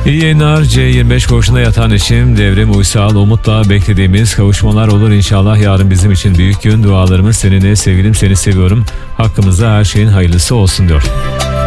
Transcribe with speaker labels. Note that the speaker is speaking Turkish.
Speaker 1: İyi yayınlar. C25 koğuşunda yatan eşim, Devrim Uysal, umutla beklediğimiz kavuşmalar olur inşallah. Yarın bizim için büyük gün. Dualarımız seninle, sevgilim, seni seviyorum. Hakkımızda her şeyin hayırlısı olsun diyor.